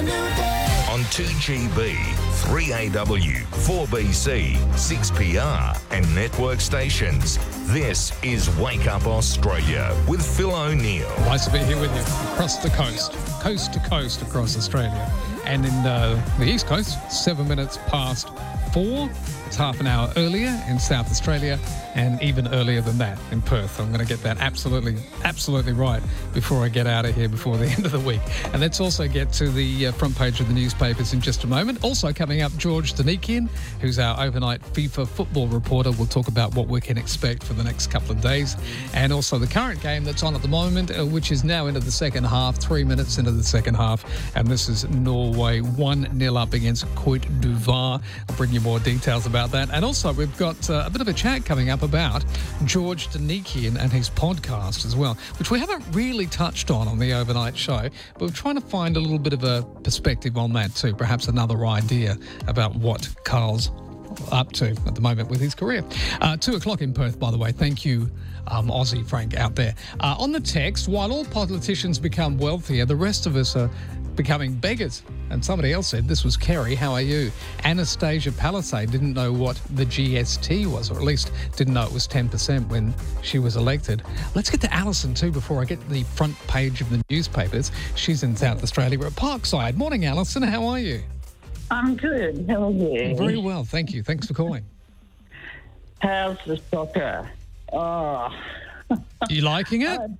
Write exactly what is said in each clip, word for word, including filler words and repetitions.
On two G B, three A W, four B C, six P R and network stations. This is Wake Up Australia with Phil O'Neill. Nice to be here with you across the coast, coast to coast across Australia. And in uh, the East Coast, seven minutes past four. It's half an hour earlier in South Australia and even earlier than that in Perth. I'm going to get that absolutely, absolutely right before I get out of here before the end of the week. And let's also get to the uh, front page of the newspapers in just a moment. Also coming up, George Danikian, who's our overnight FIFA football reporter. We'll talk about what we can expect for the next couple of days. And also the current game that's on at the moment, uh, which is now into the second half, three minutes into the second half. And this is Norway one nil up against Cote d'Ivoire. I'll bring you more details about that. And also we've got uh, a bit of a chat coming up about George Danikian and his podcast as well, which we haven't really touched on on the overnight show, but we're trying to find a little bit of a perspective on that too, perhaps another idea about what Carl's up to at the moment with his career. Uh, two o'clock in Perth, by the way. Thank you, um, Aussie Frank out there. Uh, on the text, while all politicians become wealthier, the rest of us are becoming beggars. And somebody else said, this was Kerry, how are you? Anastasia Palisade didn't know what the G S T was, or at least didn't know it was ten percent when she was elected. Let's get to Alison too before I get to the front page of the newspapers. She's in South Australia. We're at Parkside. Morning, Alison. How are you? I'm good. How are you? Very well, thank you. Thanks for calling. How's the soccer? Oh. You liking it? Uh,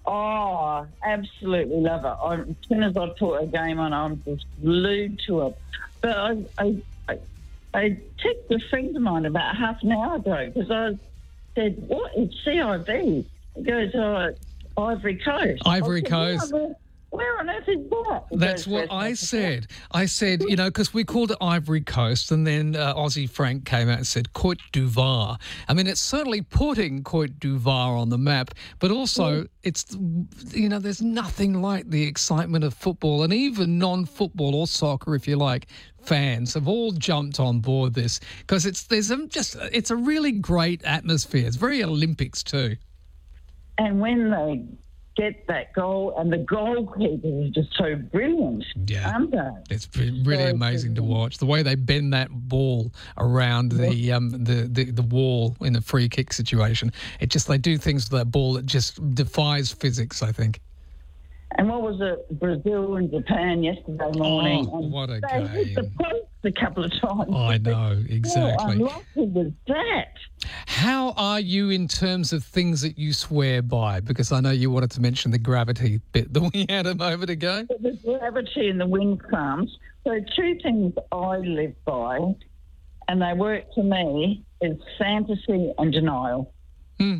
oh, absolutely love it. I, as soon as I put a game on, I'm just glued to it. But I, I, I, I texted a friend of mine about half an hour ago because I said, what? It's C I B. He goes, oh, Ivory Coast. Ivory said, Coast. "No, where on earth is that?" He That's goes, what "West I Africa." said. I said, you know, because we called it Ivory Coast, and then uh, Aussie Frank came out and said Cote d'Ivoire. I mean, it's certainly putting Cote d'Ivoire on the map, but also Mm. it's, you know, there's nothing like the excitement of football, and even non-football or soccer, if you like, fans have all jumped on board this because it's there's a, just it's a really great atmosphere. It's very Olympics too. And when they get that goal, and the goalkeeper is just so brilliant, Yeah. aren't they? It's been really So amazing to brilliant. watch the way they bend that ball around the um the, the, the wall in a free kick situation. It just they do things with that ball that just defies physics, I think. And what was it? Brazil and Japan yesterday morning. Oh, and what a they hit the game. post a couple of times. I know, exactly. How unlucky was that? How are you in terms of things that you swear by? Because I know you wanted to mention the gravity bit that we had a moment ago. The gravity and the wind farms. So two things I live by, and they work for me, is fantasy and denial. Hmm.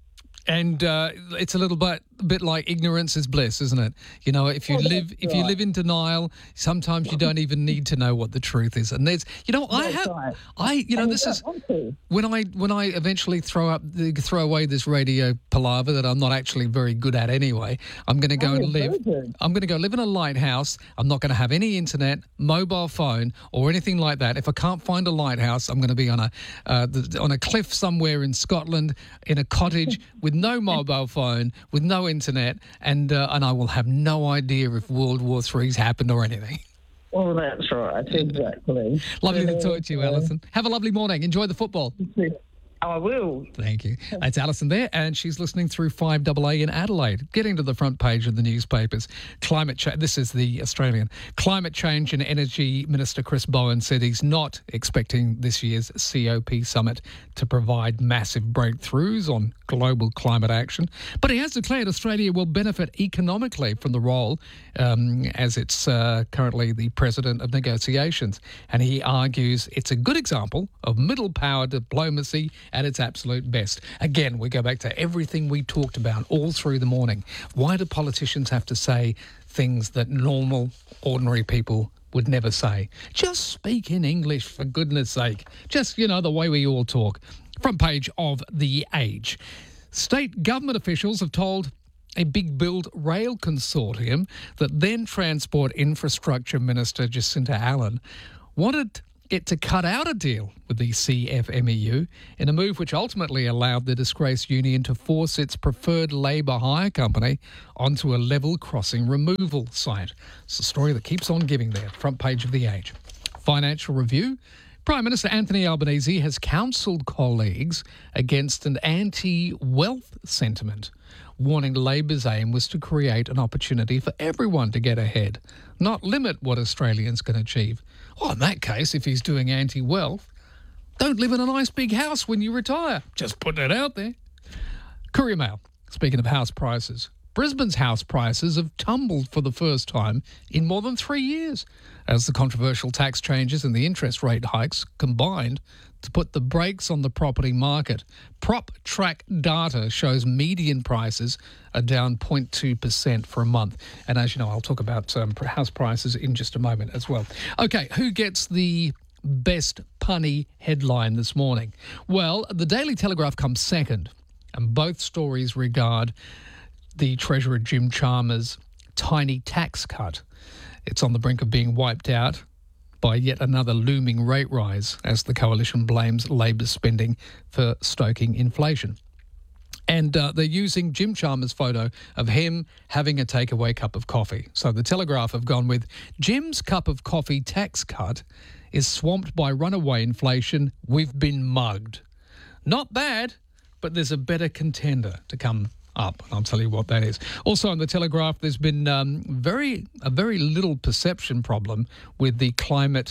And uh, it's a little bit, bit like ignorance is bliss, isn't it? You know, if you Oh, live, that's if you right. live in denial, sometimes you don't even need to know what the truth is. And there's, you know, I That's have, right. I, you know, And this don't is want to. when I when I eventually throw up, the, throw away this radio palaver that I'm not actually very good at anyway. I'm going to go Oh, and you're live. very good. I'm going to go live in a lighthouse. I'm not going to have any internet, mobile phone, or anything like that. If I can't find a lighthouse, I'm going to be on a uh, the, on a cliff somewhere in Scotland, in a cottage with no mobile phone, with no internet, and uh, and I will have no idea if World War Three's happened or anything. Well, that's right. Exactly. Lovely to Uh, talk to you, Alison. Have a lovely morning. Enjoy the football. I will. Thank you. That's Alison there, and she's listening through five A A in Adelaide. Getting to the front page of the newspapers. Climate change. This is the Australian. Climate Change and Energy Minister Chris Bowen said he's not expecting this year's C O P summit to provide massive breakthroughs on global climate action, but he has declared Australia will benefit economically from the role um, as it's uh, currently the president of negotiations. And he argues it's a good example of middle power diplomacy at its absolute best. Again, we go back to everything we talked about all through the morning. Why do politicians have to say things that normal, ordinary people would never say? Just speak in English, for goodness sake. Just, you know, the way we all talk. Front page of The Age. State government officials have told a Big Build Rail consortium that then Transport Infrastructure Minister Jacinta Allen wanted it to cut out a deal with the C F M E U in a move which ultimately allowed the disgraced union to force its preferred labour hire company onto a level crossing removal site. It's a story that keeps on giving there, front page of The Age. Financial Review. Prime Minister Anthony Albanese has counselled colleagues against an anti-wealth sentiment, warning Labor's aim was to create an opportunity for everyone to get ahead, not limit what Australians can achieve. Well, in that case, if he's doing anti-wealth, don't live in a nice big house when you retire. Just putting it out there. Courier Mail. Speaking of house prices, Brisbane's house prices have tumbled for the first time in more than three years as the controversial tax changes and the interest rate hikes combined to put the brakes on the property market. PropTrack data shows median prices are down zero point two percent for a month. And as you know, I'll talk about um, house prices in just a moment as well. Okay, who gets the best punny headline this morning? Well, the Daily Telegraph comes second, and both stories regard the Treasurer Jim Chalmers' tiny tax cut. It's on the brink of being wiped out by yet another looming rate rise as the coalition blames Labor's spending for stoking inflation. And uh, they're using Jim Chalmers' photo of him having a takeaway cup of coffee. So the Telegraph have gone with Jim's cup of coffee tax cut is swamped by runaway inflation. We've been mugged. Not bad, but there's a better contender to come up, and I'll tell you what that is. Also on the Telegraph, there's been um, very a very little perception problem with the climate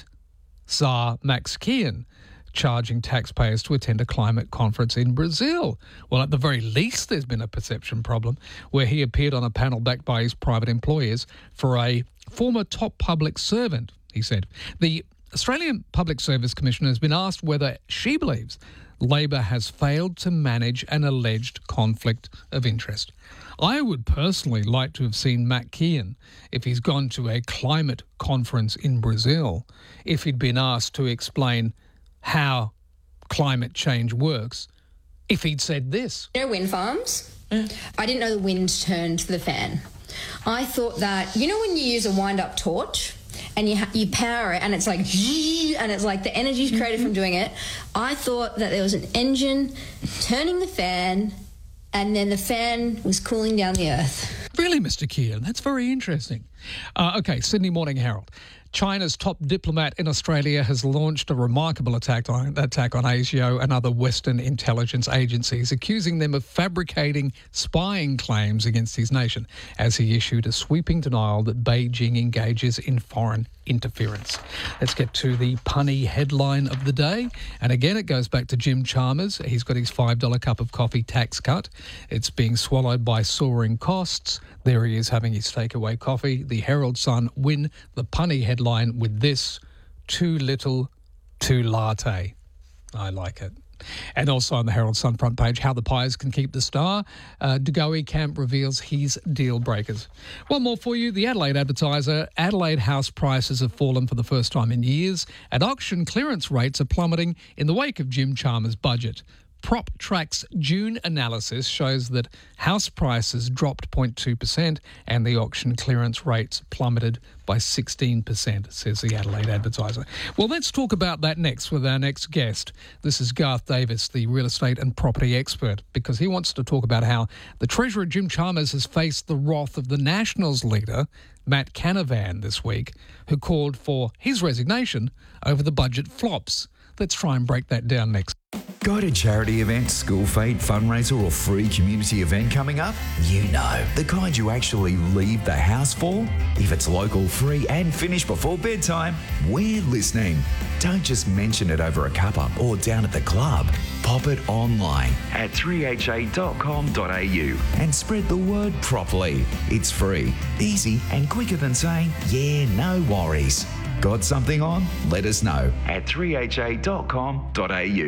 czar Max Kean charging taxpayers to attend a climate conference in Brazil. Well, at the very least, there's been a perception problem where he appeared on a panel backed by his private employers for a former top public servant, he said. The Australian Public Service Commissioner has been asked whether she believes Labor has failed to manage an alleged conflict of interest. I would personally like to have seen Matt Kean, if he's gone to a climate conference in Brazil, if he'd been asked to explain how climate change works, if he'd said this. You know wind farms? Mm. I didn't know the wind turned the fan. I thought that, you know when you use a wind-up torch and you ha- you power it and it's like, and it's like the energy's created mm-hmm. from doing it. I thought that there was an engine turning the fan and then the fan was cooling down the earth. Really, Mister Kean? That's very interesting. Uh, okay, Sydney Morning Herald. China's top diplomat in Australia has launched a remarkable attack on, attack on ASIO and other Western intelligence agencies, accusing them of fabricating spying claims against his nation as he issued a sweeping denial that Beijing engages in foreign interference. Let's get to the punny headline of the day. And again, it goes back to Jim Chalmers. He's got his five dollars cup of coffee tax cut. It's being swallowed by soaring costs. There he is having his takeaway coffee. The Herald Sun win the punny headline with this: too little, too latte. I like it. And also on the Herald Sun front page, how the Pies can keep the star. Uh, De Goey camp reveals his deal breakers. One more for you. The Adelaide Advertiser. Adelaide house prices have fallen for the first time in years, and auction clearance rates are plummeting in the wake of Jim Chalmers' budget. PropTrack's June analysis shows that house prices dropped zero point two percent and the auction clearance rates plummeted by sixteen percent, says the Adelaide Advertiser. Well, let's talk about that next with our next guest. This is Garth Davis, the real estate and property expert, because he wants to talk about how the Treasurer Jim Chalmers has faced the wrath of the Nationals leader, Matt Canavan, this week, who called for his resignation over the budget flops. Let's try and break that down next. Got a charity event, school fete, fundraiser or free community event coming up? You know, the kind you actually leave the house for? If it's local, free and finished before bedtime, we're listening. Don't just mention it over a cuppa or down at the club. Pop it online at three h a dot com dot a u and spread the word properly. It's free, easy and quicker than saying, yeah, no worries. Got something on? Let us know at three h a dot com dot a u.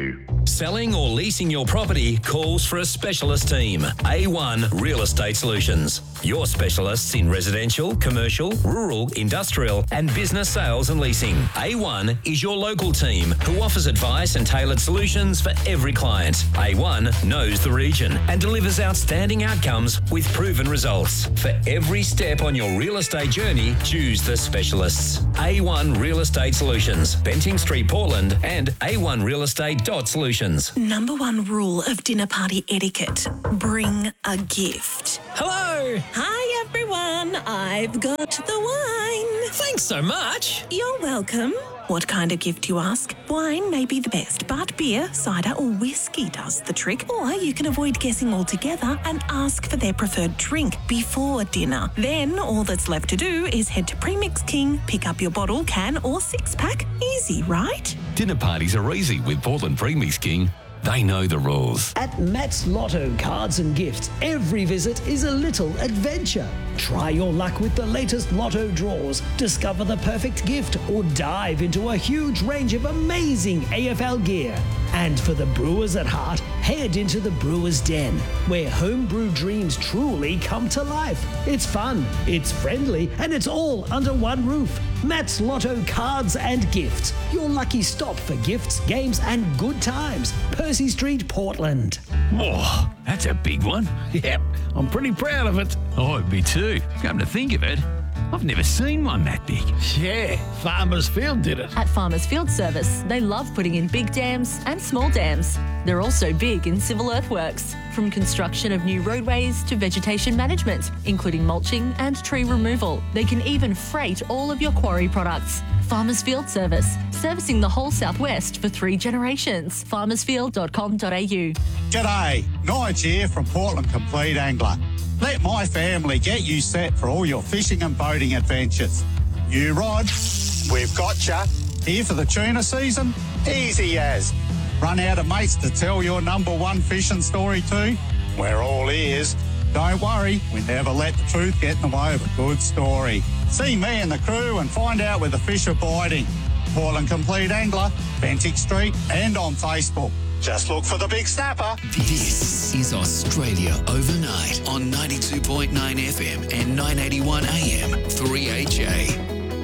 Selling or leasing your property calls for a specialist team. A one Real Estate Solutions. Your specialists in residential, commercial, rural, industrial and business sales and leasing. A one is your local team who offers advice and tailored solutions for every client. A one knows the region and delivers outstanding outcomes with proven results. For every step on your real estate journey, choose the specialists. A one Real Estate Solutions, Benting Street, Portland and a one real estate dot solutions. Number one rule of dinner party etiquette, bring a gift. Hello. Hi everyone, I've got the wine. Thanks so much. You're welcome. What kind of gift, you ask? Wine may be the best, but beer, cider or whiskey does the trick. Or you can avoid guessing altogether and ask for their preferred drink before dinner. Then all that's left to do is head to Premix King, pick up your bottle, can or six-pack. Easy, right? Dinner parties are easy with Portland Premix King. They know the rules. At Matt's Lotto Cards and Gifts, every visit is a little adventure. Try your luck with the latest Lotto draws, discover the perfect gift, or dive into a huge range of amazing A F L gear. And for the brewers at heart, head into the Brewers Den, where homebrew dreams truly come to life. It's fun, it's friendly, and it's all under one roof. Matt's Lotto Cards and Gifts, your lucky stop for gifts, games, and good times. Percy Street, Portland. Whoa, that's a big one. Yep, I'm pretty proud of it. Oh, me too. Come to think of it, I've never seen one that big. Yeah, Farmers Field did it. At Farmers Field Service, they love putting in big dams and small dams. They're also big in civil earthworks, from construction of new roadways to vegetation management, including mulching and tree removal. They can even freight all of your quarry products. Farmers Field Service, servicing the whole southwest for three generations. farmers field dot com dot a u. G'day, Nige here from Portland Complete Angler. Let my family get you set for all your fishing and boating adventures. You rod, we've got ya. Here for the tuna season? Easy as. Run out of mates to tell your number one fishing story to? We're all ears. Don't worry, we never let the truth get in the way of a good story. See me and the crew and find out where the fish are biting. Portland Complete Angler, Benting Street and on Facebook. Just look for the big snapper. This is Australia Overnight on ninety-two point nine F M and nine eighty-one A M three H A.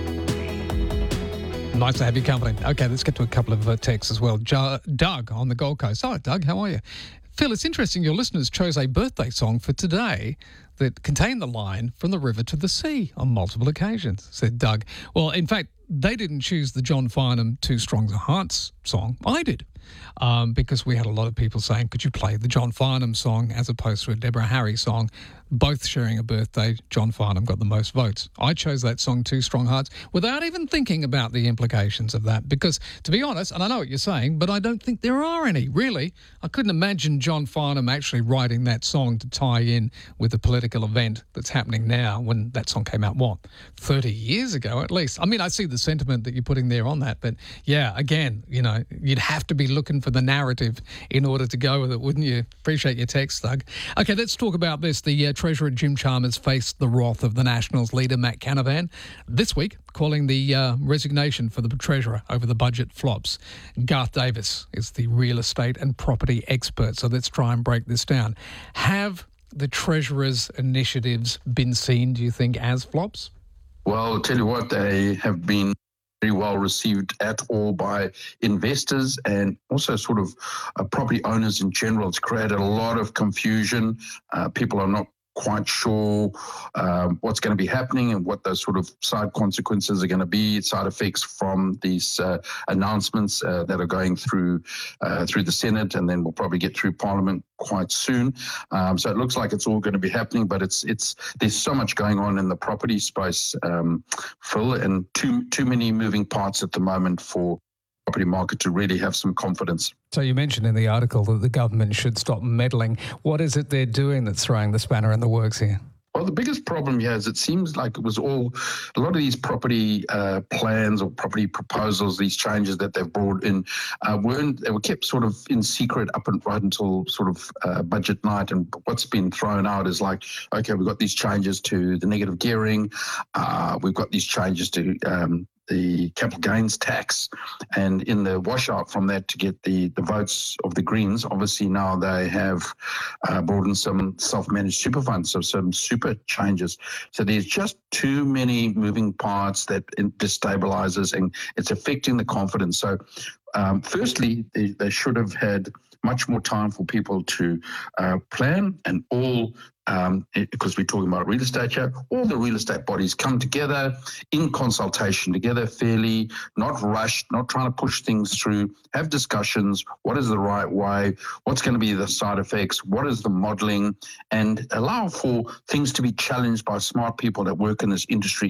Nice to have your company. Okay, let's get to a couple of uh, texts as well. Jo- Doug on the Gold Coast. Hi, Doug. How are you? Phil, it's interesting your listeners chose a birthday song for today that contained the line "From the river to the sea" on multiple occasions, said Doug. Well, in fact, they didn't choose the John Farnham Two Stronger Hearts song. I did. Um, because we had a lot of people saying, could you play the John Farnham song as opposed to a Deborah Harry song? Both sharing a birthday. John Farnham got the most votes. I chose that song, Two Strong Hearts, without even thinking about the implications of that. Because, to be honest, and I know what you're saying, but I don't think there are any, really. I couldn't imagine John Farnham actually writing that song to tie in with the political event that's happening now when that song came out, what, thirty years ago at least? I mean, I see the sentiment that you're putting there on that, but yeah, again, you know, you'd have to be looking for the narrative in order to go with it, wouldn't you? Appreciate your text, Doug. Okay, let's talk about this. The uh, Treasurer Jim Chalmers faced the wrath of the Nationals leader Matt Canavan this week, calling the uh, resignation for the Treasurer over the budget flops. Garth Davis is the real estate and property expert, so let's try and break this down. Have the Treasurer's initiatives been seen, do you think, as flops? Well, I'll tell you what, they have been very well received at all by investors and also sort of uh, property owners in general. It's created a lot of confusion. Uh, people are not quite sure um, what's going to be happening and what those sort of side consequences are going to be, side effects from these uh, announcements uh, that are going through uh, through the Senate, and then we'll probably get through Parliament quite soon. Um, so it looks like it's all going to be happening, but it's it's there's so much going on in the property space, um, Phil, and too too many moving parts at the moment for property market to really have some confidence. So you mentioned in the article that the government should stop meddling. What is it they're doing that's throwing the spanner in the works here? Well, the biggest problem here is it seems like it was all, a lot of these property uh, plans or property proposals, these changes that they've brought in, uh, weren't, they were kept sort of in secret up and right until sort of uh, budget night. And what's been thrown out is like, okay, we've got these changes to the negative gearing. Uh, we've got these changes to um, the capital gains tax, and in the washout from that to get the, the votes of the Greens, obviously now they have uh, brought in some self-managed super funds, so some super changes. So there's just too many moving parts that destabilizes, and it's affecting the confidence. So um, firstly, they, they should have had much more time for people to uh, plan, and all, um, because we're talking about real estate here, all the real estate bodies come together in consultation together fairly, not rushed, not trying to push things through, have discussions, what is the right way, what's going to be the side effects, what is the modelling, and allow for things to be challenged by smart people that work in this industry